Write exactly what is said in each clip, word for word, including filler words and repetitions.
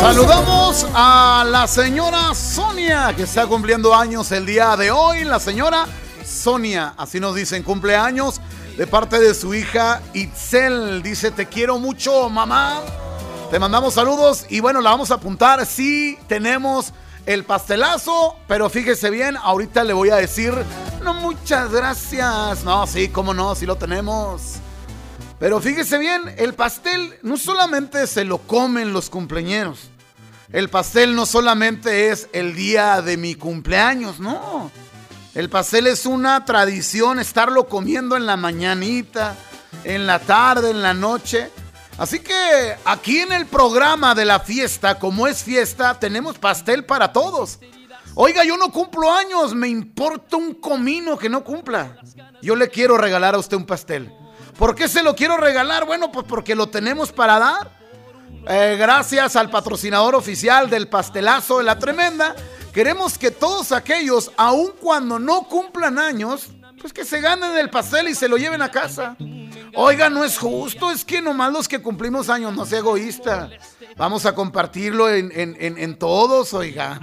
Saludamos a la señora Sonia, que está cumpliendo años el día de hoy. La señora Sonia, así nos dicen, cumpleaños de parte de su hija Itzel. Dice, te quiero mucho, mamá. Te mandamos saludos y bueno, la vamos a apuntar. Sí, tenemos el pastelazo, pero fíjese bien, ahorita le voy a decir, no, muchas gracias. No, sí, cómo no, sí lo tenemos. Pero fíjese bien, el pastel no solamente se lo comen los cumpleañeros. El pastel no solamente es el día de mi cumpleaños, no. El pastel es una tradición, estarlo comiendo en la mañanita, en la tarde, en la noche. Así que aquí en el programa de la fiesta, como es fiesta, tenemos pastel para todos. Oiga, yo no cumplo años, me importa un comino que no cumpla. Yo le quiero regalar a usted un pastel. ¿Por qué se lo quiero regalar? Bueno, pues porque lo tenemos para dar. Eh, gracias al patrocinador oficial del pastelazo de La Tremenda. Queremos que todos aquellos, aun cuando no cumplan años, pues que se ganen el pastel y se lo lleven a casa. Oiga, no es justo, es que nomás los que cumplimos años, no sea egoísta. Vamos a compartirlo en, en, en, en todos, oiga.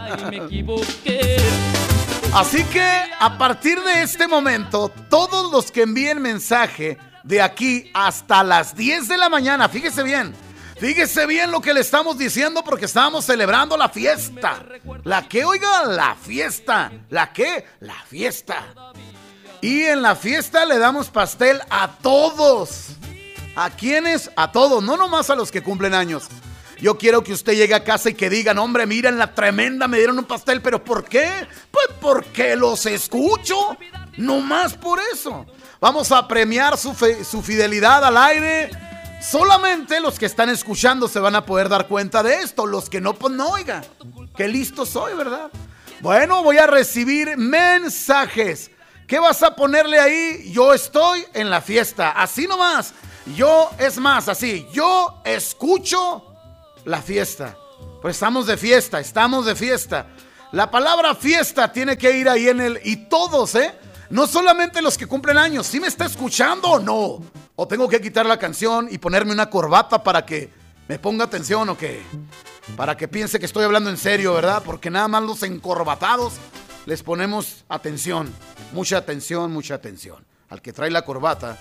Así que a partir de este momento, todos los que envíen mensaje de aquí hasta las diez de la mañana, fíjese bien, fíjese bien lo que le estamos diciendo porque estábamos celebrando la fiesta. ¿La qué, oiga? La fiesta. ¿La qué? La fiesta. Y en la fiesta le damos pastel a todos. ¿A quiénes? A todos, no nomás a los que cumplen años. Yo quiero que usted llegue a casa y que digan, hombre, miren La Tremenda, me dieron un pastel, ¿pero por qué? Pues porque los escucho, nomás por eso. Vamos a premiar su, fe, su fidelidad al aire. Solamente los que están escuchando se van a poder dar cuenta de esto. Los que no, pues no, oiga, qué listo soy, ¿verdad? Bueno, voy a recibir mensajes. ¿Qué vas a ponerle ahí? Yo estoy en la fiesta, así nomás. Yo, es más, así, yo escucho la fiesta. Pues estamos de fiesta, estamos de fiesta. La palabra fiesta tiene que ir ahí en el... Y todos, ¿eh? No solamente los que cumplen años. ¿Sí me está escuchando o no? ¿O tengo que quitar la canción y ponerme una corbata para que me ponga atención o qué? Para que piense que estoy hablando en serio, ¿verdad? Porque nada más los encorbatados les ponemos atención. Mucha atención, mucha atención. Al que trae la corbata.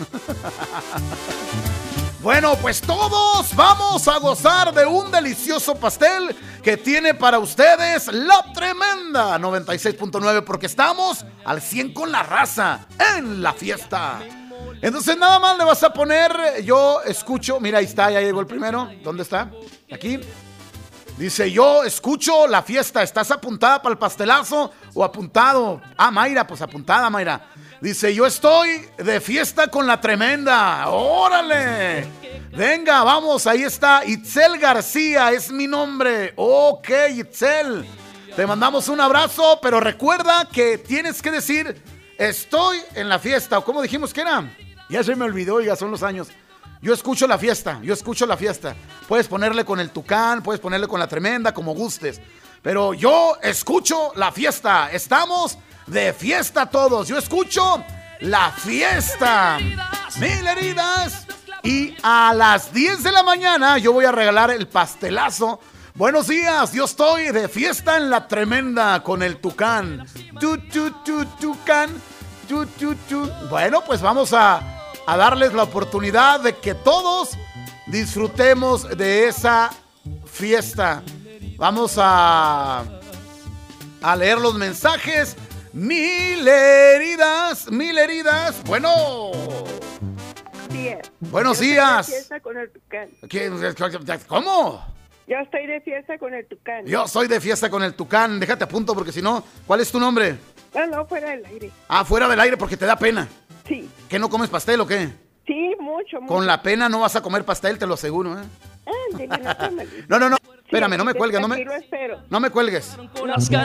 Bueno, pues todos vamos a gozar de un delicioso pastel que tiene para ustedes La Tremenda noventa y seis punto nueve, porque estamos al cien con la raza en la fiesta. Entonces nada más le vas a poner, yo escucho, mira, ahí está, ya llegó el primero. ¿Dónde está? Aquí. Dice, yo escucho la fiesta. ¿Estás apuntada para el pastelazo o apuntado? Ah, Mayra, pues apuntada, Mayra. Dice, yo estoy de fiesta con La Tremenda. ¡Órale! Venga, vamos, ahí está. Itzel García es mi nombre. Ok, Itzel. Te mandamos un abrazo, pero recuerda que tienes que decir, estoy en la fiesta. ¿O cómo dijimos que era? Ya se me olvidó, ya son los años. Yo escucho la fiesta, yo escucho la fiesta. Puedes ponerle con el Tucán, puedes ponerle con La Tremenda, como gustes. Pero yo escucho la fiesta. Estamos de fiesta todos. Yo escucho la fiesta. Mil heridas. Y a las diez de la mañana yo voy a regalar el pastelazo. Buenos días, yo estoy de fiesta en La Tremenda con el Tucán. Tu, tu, tu, Tucán. Tu, tu, tu. Bueno, pues vamos a, a darles la oportunidad de que todos disfrutemos de esa fiesta. Vamos a, a leer los mensajes. Mil heridas, mil heridas. Bueno. Días. Buenos Yo días. Estoy de fiesta con el Tucán. ¿Qué? ¿Cómo? Yo estoy de fiesta con el Tucán. Yo soy de fiesta con el Tucán. Déjate a punto porque si no, ¿cuál es tu nombre? No, no, fuera del aire. Ah, fuera del aire porque te da pena. Sí. ¿Que no comes pastel o qué? Sí, mucho, mucho. Con la pena no vas a comer pastel, te lo aseguro, ¿eh? Ah, de la nota, No, no, no. Sí, Espérame, no me cuelgues, no me, aquí lo espero. no me cuelgues. No.